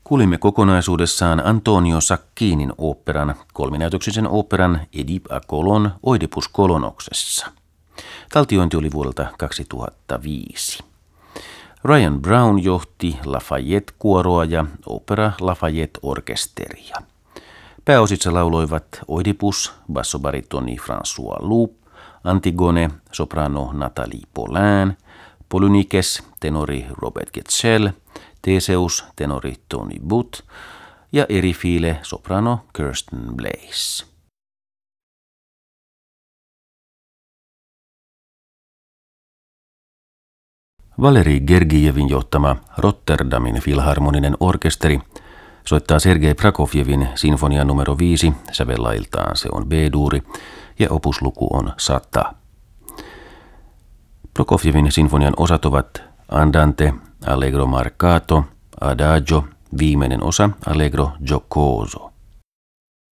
Kuulimme kokonaisuudessaan Antonio Sacchinin oopperan, kolminäytöksisen oopperan Oedipe à Colón Oidipus Kolonoksessa. Taltiointi oli vuodelta 2005. Ryan Brown johti Lafayette-kuoroa ja opera Lafayette-orkesteria. Pääosissa lauloivat Oidipus, bassobaritoni François Loup, Antigone, soprano Nathalie Paulin, Polynykes, tenori Robert Getchell, Theseus, tenori Tony Booth ja Eriphyle, soprano Kirsten Blaze. Valeri Gergijevin johtama Rotterdamin filharmoninen orkesteri soittaa Sergei Prokofjevin sinfonia numero 5, sävellailtaan se on B-duuri ja opusluku on 100. Prokofjevin sinfonian osat ovat Andante, Allegro marcato, Adagio, viimeinen osa Allegro giocoso.